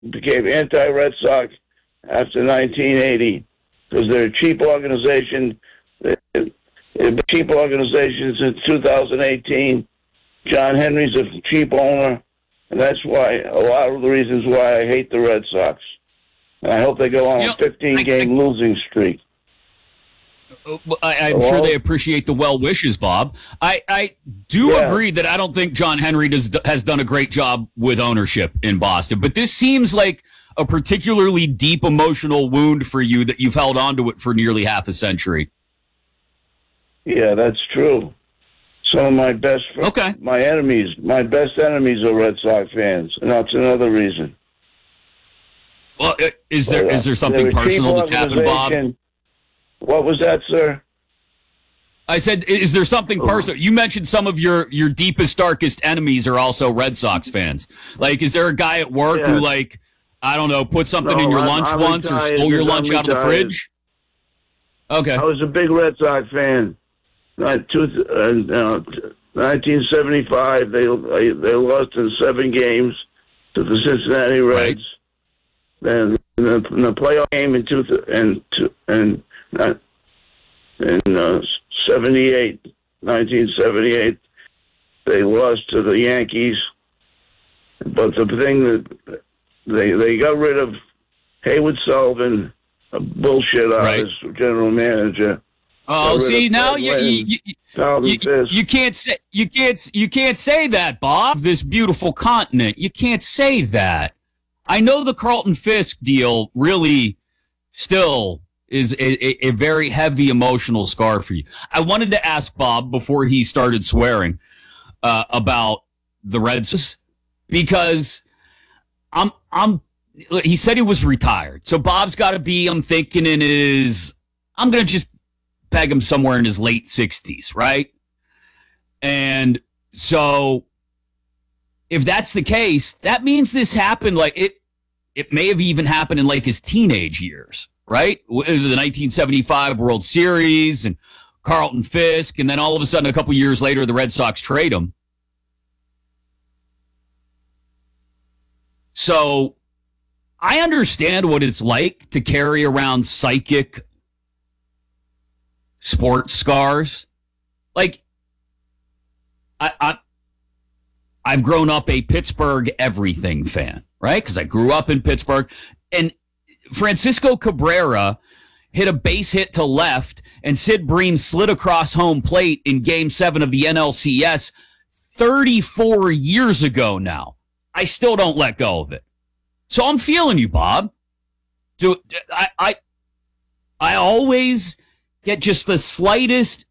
became anti-Red Sox after 1980 because they're a cheap organization. They've been a cheap organization since 2018. John Henry's a cheap owner, and that's why a lot of the reasons why I hate the Red Sox. And I hope they go on a 15-game losing streak. I'm sure they appreciate the well wishes, Bob. I do agree that I don't think John Henry has done a great job with ownership in Boston, but this seems like a particularly deep emotional wound for you that you've held onto it for nearly half a century. Yeah, that's true. Some of my best friends, my best enemies are Red Sox fans, and that's another reason. Well, is there something personal that's happened, Bob? What was that, sir? I said, is there something personal? You mentioned some of your deepest, darkest enemies are also Red Sox fans. Like, is there a guy at work who, like, I don't know, put something in your lunch once or stole your lunch out of the fridge? Okay. I was a big Red Sox fan. 1975, they lost in 7 games to the Cincinnati Reds. Right. Then in the playoff game in 1978, they lost to the Yankees. But the thing that they got rid of Haywood Sullivan, a bullshit as general manager. Oh, see now you can't say that, Bob. This beautiful continent, you can't say that. I know the Carlton Fisk deal really still is a very heavy emotional scar for you. I wanted to ask Bob before he started swearing about the Reds because he said he was retired. So Bob's got to be, I'm thinking I'm going to just peg him somewhere in his late 60s, right? And so if that's the case, that means this happened like it may have even happened in like his teenage years, right? The 1975 World Series and Carlton Fisk, and then all of a sudden a couple years later the Red Sox trade him. So I understand what it's like to carry around psychic sports scars. Like, I've grown up a Pittsburgh everything fan, right? Because I grew up in Pittsburgh. And Francisco Cabrera hit a base hit to left, and Sid Bream slid across home plate in Game 7 of the NLCS 34 years ago now. I still don't let go of it. So I'm feeling you, Bob. I always get just the slightest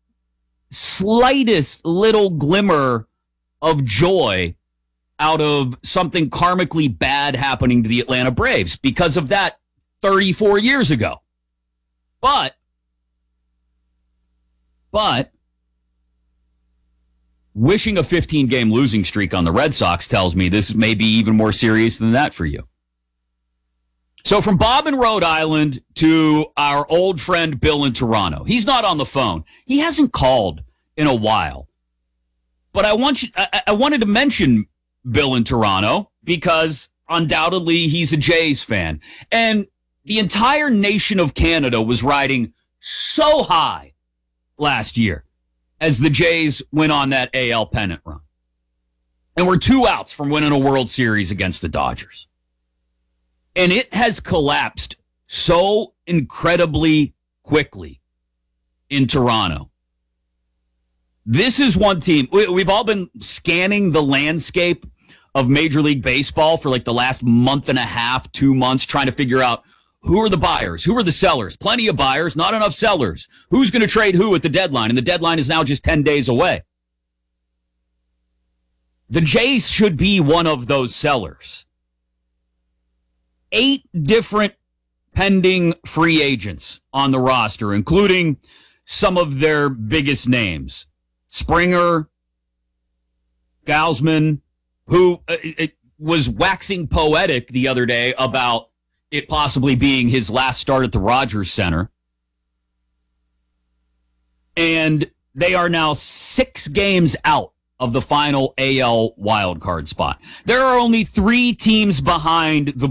little glimmer of joy out of something karmically bad happening to the Atlanta Braves because of that 34 years ago. But wishing a 15-game losing streak on the Red Sox tells me this may be even more serious than that for you. So from Bob in Rhode Island to our old friend Bill in Toronto. He's not on the phone. He hasn't called in a while. But I wanted to mention Bill in Toronto because undoubtedly he's a Jays fan. And the entire nation of Canada was riding so high last year as the Jays went on that AL pennant run. And we're 2 outs from winning a World Series against the Dodgers. And it has collapsed so incredibly quickly in Toronto. This is one team. We've all been scanning the landscape of Major League Baseball for like the last month and a half, 2 months, trying to figure out who are the buyers, who are the sellers. Plenty of buyers, not enough sellers. Who's going to trade who at the deadline? And the deadline is now just 10 days away. The Jays should be one of those sellers. 8 different pending free agents on the roster, including some of their biggest names. Springer, Gausman, who was waxing poetic the other day about it possibly being his last start at the Rogers Center. And they are now 6 games out of the final AL wildcard spot. There are only 3 teams behind the